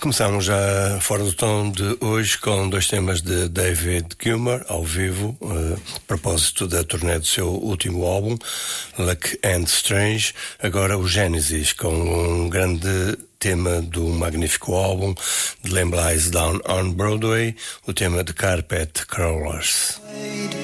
Começamos já fora do tom de hoje com dois temas de David Gilmour ao vivo, a propósito da turnê do seu último álbum, Luck and Strange. Agora o Genesis com um grande tema do magnífico álbum The Lamb Lies Down on Broadway, o tema de Carpet Crawlers.